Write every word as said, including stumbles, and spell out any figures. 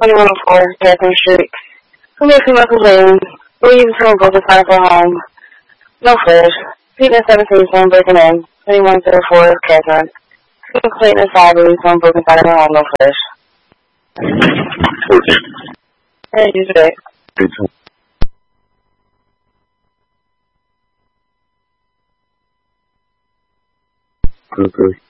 twenty-one oh four, Catherine Street. Female female complaint. Williams from broken sign for home. No flash. Peter seventeen, phone breaking in. twenty-one oh four, Catherine. Female complaint is robbery, phone broken sign for home. No flash. Hey, you today. Okay.